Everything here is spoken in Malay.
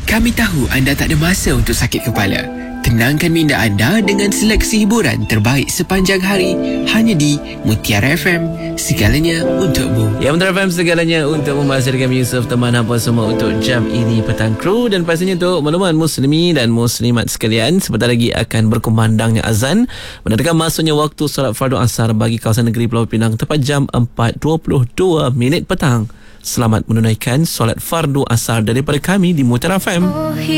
Kami tahu anda tak ada masa untuk sakit kepala. Tenangkan minda anda dengan seleksi hiburan terbaik sepanjang hari hanya di Mutiara FM. Segalanya untukmu. Ya, Mutiara FM, segalanya untuk membahas dengan Yusuf, teman hampa semua untuk jam ini petang kru. Dan pastinya untuk makluman muslimi dan muslimat sekalian, sebentar lagi akan berkumandangnya azan menandakan masuknya waktu solat fardu asar bagi kawasan negeri Pulau Pinang tepat jam 4.22 petang. Selamat menunaikan solat fardu asar daripada kami di Mutiara FM.